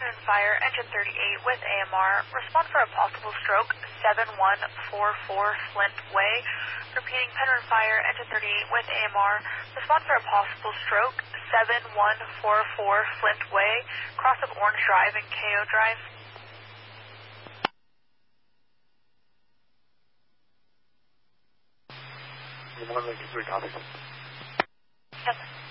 Penryn Fire, engine 38 with AMR. Respond for a possible stroke, 7144 Flint Way. Repeating, Penryn Fire, engine 38 with AMR. Respond for a possible stroke, 7144 Flint Way. Cross of Orange Drive and KO Drive. 1 Lincoln 3, copy. Yes.